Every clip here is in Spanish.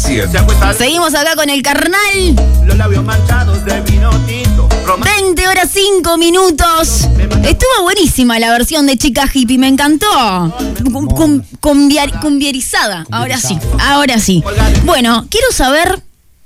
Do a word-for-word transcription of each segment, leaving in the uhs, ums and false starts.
siete. Seguimos acá con el carnal. Los labios manchados de vino tinto. veinte horas cinco minutos. Estuvo buenísima la versión de Chica Hippie, me encantó. Cum, cum, cumbiar, cumbierizada. Ahora sí, ahora sí. Bueno, quiero saber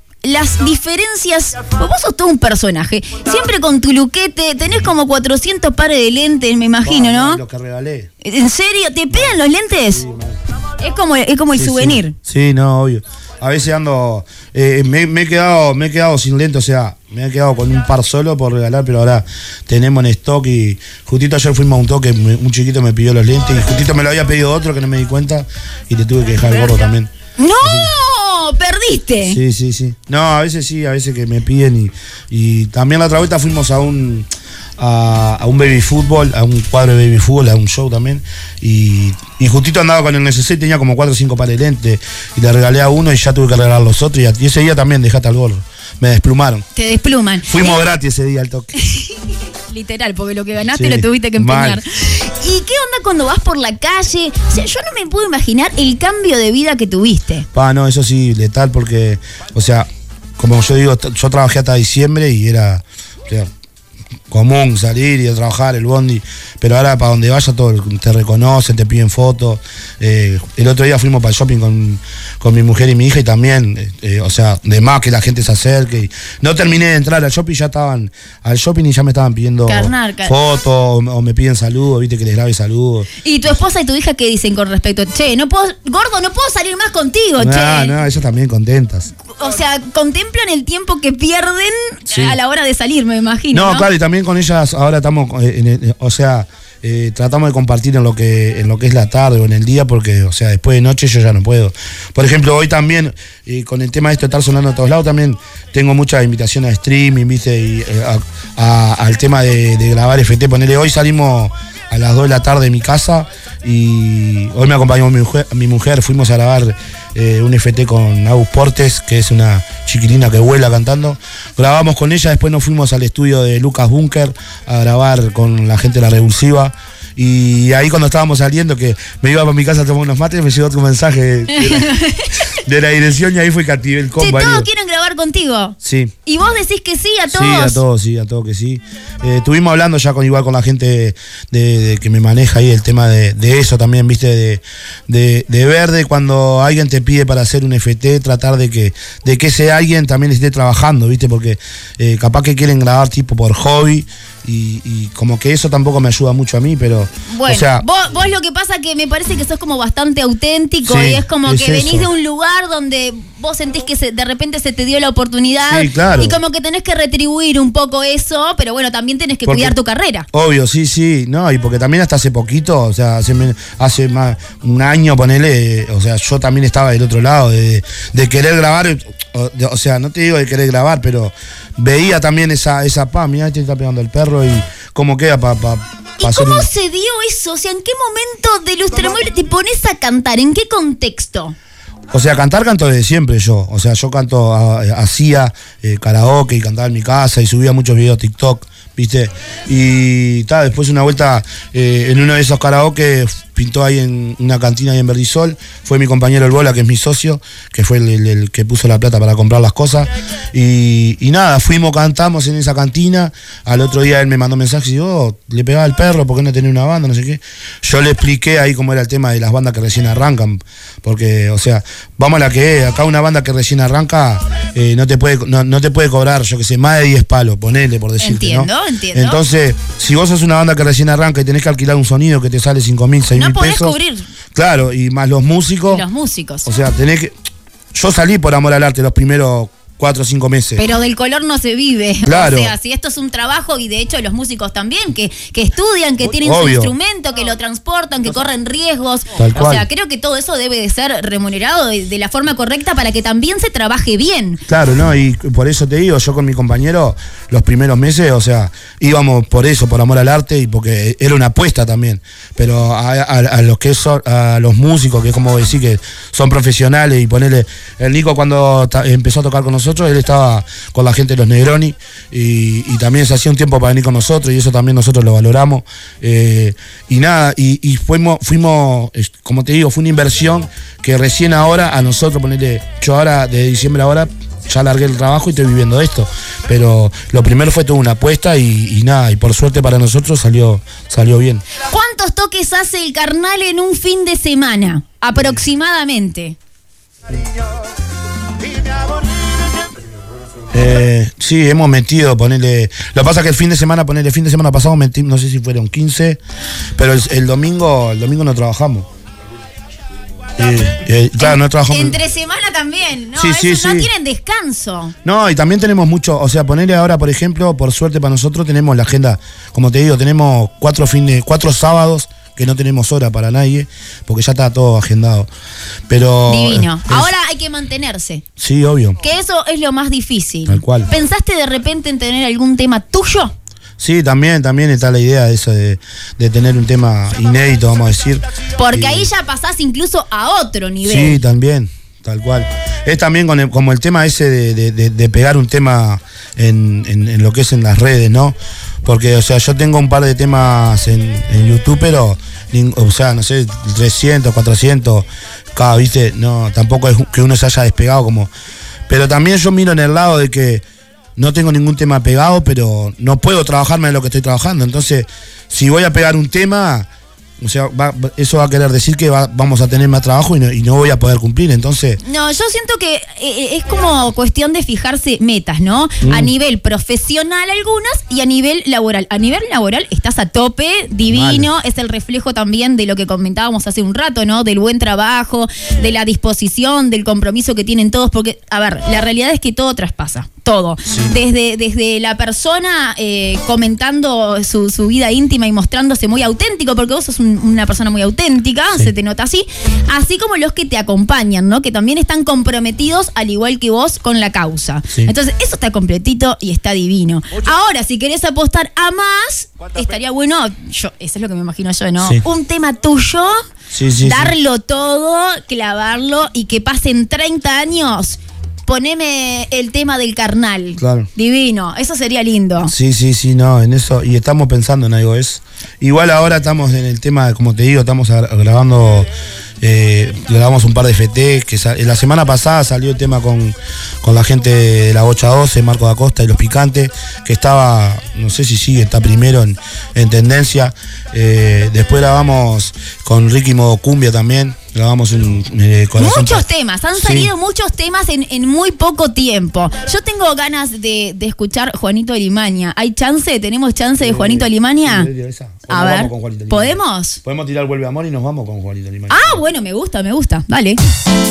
las diferencias. Vos sos todo un personaje. Siempre con tu luquete. Tenés como cuatrocientos pares de lentes, me imagino, ¿no? Lo que regalé. ¿En serio? ¿Te pegan los lentes? Sí, es como, es como el sí, souvenir. Sí. sí, no, obvio. A veces ando, eh, me, me, he quedado, me he quedado sin lente, o sea, me he quedado con un par solo por regalar, pero ahora tenemos en stock y justito ayer fuimos a un toque, un chiquito me pidió los lentes y justito me lo había pedido otro que no me di cuenta y le tuve que dejar el gorro también. ¡No! ¡Perdiste! Sí, sí, sí. No, a veces sí, a veces que me piden y, y también la otra vuelta fuimos a un... A, a un baby fútbol, a un cuadro de baby fútbol, a un show también y, y justito andaba con el neceser, tenía como cuatro o cinco pares de lentes y le regalé a uno y ya tuve que regalar los otros y, y ese día también dejaste al gorro, me desplumaron. Te despluman. Fuimos gratis ese día al toque. Literal, porque lo que ganaste Sí, lo tuviste que empeñar. mal. ¿Y qué onda cuando vas por la calle? O sea, yo no me puedo imaginar el cambio de vida que tuviste. Pa, no, eso sí, letal porque, o sea, como yo digo, t- yo trabajé hasta diciembre y era, o sea, común salir y a trabajar, el bondi, pero ahora para donde vaya todo te reconocen, te piden fotos. Eh, el otro día fuimos para el shopping con, con mi mujer y mi hija y también, eh, o sea, de más que la gente se acerque. Y no terminé de entrar al shopping, ya estaban al shopping y ya me estaban pidiendo Carnar, car- fotos o, o me piden saludos, viste que les grabe saludos. ¿Y tu esposa y tu hija qué dicen con respecto? Che, no puedo, gordo, no puedo salir más contigo, No, che. no, ellas también contentas. O sea, contemplan el tiempo que pierden Sí. a la hora de salir, me imagino. No, No, claro, y también con ellas ahora estamos, eh, en el- o sea, eh, tratamos de compartir en lo que en lo que es la tarde o en el día, porque, o sea, después de noche yo ya no puedo. Por ejemplo, hoy también, eh, con el tema de esto de estar sonando a todos lados, también tengo muchas invitaciones a streaming, viste, y, eh, a- a- al tema de, de grabar F T. Ponele, hoy salimos a las dos de la tarde de mi casa y hoy me acompañó mi mujer, mi mujer fuimos a grabar eh, un F T con Agus Portes, que es una chiquilina que vuela cantando. Grabamos con ella, después nos fuimos al estudio de Lucas Bunker a grabar con la gente de La Revulsiva. Y ahí cuando estábamos saliendo, que me iba para mi casa a tomar unos mates, me llegó otro mensaje de, de, la, de la dirección y ahí fue que activé el che, combo. ahí. todos quieren grabar contigo. Sí. Y vos decís que sí a todos. Sí, a todos, sí, a todos que sí. Eh, estuvimos hablando ya con igual con la gente de, de que me maneja ahí el tema de, de eso también, viste, de, de, de ver de cuando alguien te pide para hacer un F T, tratar de que, de que ese alguien también esté trabajando, viste, porque eh, capaz que quieren grabar tipo por hobby. Y, y como que eso tampoco me ayuda mucho a mí, pero Bueno, o sea, vos, vos lo que pasa que me parece que sos como bastante auténtico Sí, y es como es que venís eso. de un lugar donde vos sentís que se- de repente se te dio la oportunidad Sí, claro. y como que tenés que retribuir un poco eso, pero bueno, también tenés que Porque- cuidar tu carrera. obvio, sí, sí, no, y porque también hasta hace poquito, o sea, hace, men- hace más un año, ponele, eh, o sea, yo también estaba del otro lado, de, de querer grabar, o, de- o sea, no te digo de querer grabar, pero veía también esa, esa pa, mirá, este está pegando el perro y cómo queda para pa, pa ¿Y hacer cómo un- se dio eso? O sea, ¿en qué momento de Lustramueble te pones a cantar? ¿En qué contexto? O sea, cantar canto desde siempre yo. O sea, yo canto, a- hacía eh, karaoke y cantaba en mi casa y subía muchos videos TikTok, ¿viste? Y tal, después una vuelta eh, en uno de esos karaoke pintó ahí en una cantina ahí en Verdisol. Fue mi compañero El Bola, que es mi socio, que fue el, el- el que puso la plata para comprar las cosas. Y, y nada, fuimos, cantamos en esa cantina. Al otro día él me mandó mensajes y dijo, oh, le pegaba al perro, ¿por qué no tenía una banda? No sé qué. Yo le expliqué ahí cómo era el tema de las bandas que recién arrancan. Porque, o sea, vamos a la que es. Acá una banda que recién arranca eh, no, te puede, no, no te puede cobrar, yo que sé, más de diez palos, ponele, por decirte, Entiendo, ¿no? entiendo. Entonces, si vos sos una banda que recién arranca y tenés que alquilar un sonido que te sale cinco mil, seis No mil podés pesos. cubrir. Claro, y más los músicos. Y los músicos. O sea, tenés que. Yo salí por amor al arte los primeros cuatro o cinco meses. Pero del color no se vive. Claro. O sea, si esto es un trabajo, y de hecho los músicos también, que, que estudian, que tienen su Obvio. instrumento, que lo transportan, que corren riesgos. Tal O cual. sea, creo que todo eso debe de ser remunerado de, de la forma correcta para que también se trabaje bien. Claro, ¿no? Y por eso te digo, yo con mi compañero, los primeros meses, o sea, íbamos por eso, por amor al arte y porque era una apuesta también. Pero a, a- a los que son, a los músicos, que es como decir que son profesionales, y ponerle, el Nico cuando ta- empezó a tocar con nosotros, nosotros, él estaba con la gente de los Negroni y, y también se hacía un tiempo para venir con nosotros y eso también nosotros lo valoramos. Eh, y nada, y, y fuimos, fuimos, como te digo, fue una inversión que recién ahora a nosotros, ponerle, yo ahora, de diciembre ahora, ya largué el trabajo y estoy viviendo de esto. Pero lo primero fue toda una apuesta y, y nada, y por suerte para nosotros salió, salió bien. ¿Cuántos toques hace el carnal en un fin de semana? Aproximadamente. Eh, sí, hemos metido, ponerle. Lo que pasa es que el fin de semana, ponerle fin de semana pasado, metí, no sé si fueron quince, pero el, el domingo, el domingo no trabajamos. Eh, eh, claro, no trabajamos. Entre semana también, ¿no? Sí, sí, Esos sí. no tienen descanso. No, y también tenemos mucho, o sea, ponerle ahora, por ejemplo, por suerte para nosotros tenemos la agenda, como te digo, tenemos cuatro fines, cuatro sábados que no tenemos hora para nadie, porque ya está todo agendado. Pero Divino. es, Ahora hay que mantenerse. Sí, obvio. Que eso es lo más difícil. Tal cual. ¿Pensaste de repente en tener algún tema tuyo? Sí, también, también está la idea de eso de, de tener un tema inédito, vamos a decir. Porque y, ahí ya pasás incluso a otro nivel. Sí, también, tal cual. Es también con el, como el tema ese de, de, de, de pegar un tema en, en, en lo que es en las redes, ¿no? Porque, o sea, yo tengo un par de temas en, en YouTube, pero, o sea, no sé, trescientos, cuatrocientos, cada, viste, no, tampoco es que uno se haya despegado como... Pero también yo miro en el lado de que no tengo ningún tema pegado, pero no puedo trabajarme en lo que estoy trabajando. Entonces, si voy a pegar un tema, o sea, va, eso va a querer decir que va, vamos a tener más trabajo y no, y no voy a poder cumplir. Entonces, no, yo siento que eh, es como cuestión de fijarse metas, ¿no? Mm. A nivel profesional algunas y a nivel laboral. A nivel laboral estás a tope, divino, vale. Es el reflejo también de lo que comentábamos hace un rato, ¿no? Del buen trabajo, de la disposición, del compromiso que tienen todos, porque, a ver, la realidad es que todo traspasa. Todo. Sí. Desde, desde la persona eh, comentando su, su vida íntima y mostrándose muy auténtico, porque vos sos un, una persona muy auténtica, sí. Se te nota así, así como los que te acompañan, ¿no? Que también están comprometidos, al igual que vos, con la causa. Sí. Entonces, eso está completito y está divino. Ocho. Ahora, si querés apostar a más, estaría bueno, yo, eso es lo que me imagino yo, ¿no? Sí. Un tema tuyo, sí, sí, darlo sí. todo, clavarlo y que pasen treinta años. Poneme el tema del carnal. Claro. Divino, eso sería lindo. Sí, sí, sí, no, en eso. Y estamos pensando en algo. Es igual ahora estamos en el tema, como te digo, estamos grabando, eh, grabamos un par de F T, que sal, la semana pasada salió el tema con, con la gente de la ocho a doce, Marco da Costa y Los Picantes, que estaba, no sé si sigue, está primero en, en tendencia. Eh, después grabamos con Ricky Modo Cumbia también. Grabamos un eh, corazón. Muchos temas, han salido sí. muchos temas en, en muy poco tiempo. Yo tengo ganas de, de escuchar Juanito Alimaña. ¿Hay chance? ¿Tenemos chance de Juanito Alimaña? Sí, a ver, ¿podemos? Podemos tirar Vuelve Amor y nos vamos con Juanito Alimaña. Ah, bueno, me gusta, me gusta. Dale.